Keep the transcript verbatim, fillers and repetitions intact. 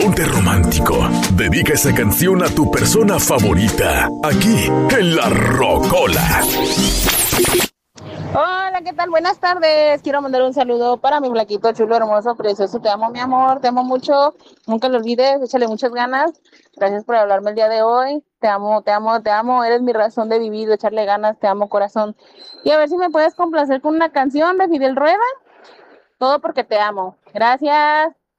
ponte romántico. Dedica esa canción a tu persona favorita, aquí en La Rocola. Hola, ¿qué tal? Buenas tardes. Quiero mandar un saludo para mi flaquito chulo, hermoso, precioso. Te amo, mi amor, te amo mucho. Nunca lo olvides, échale muchas ganas. Gracias por hablarme el día de hoy. Te amo, te amo, te amo. Eres mi razón de vivir, de echarle ganas. Te amo, corazón. Y a ver si me puedes complacer con una canción de Fidel Rueda. Todo porque te amo. Gracias.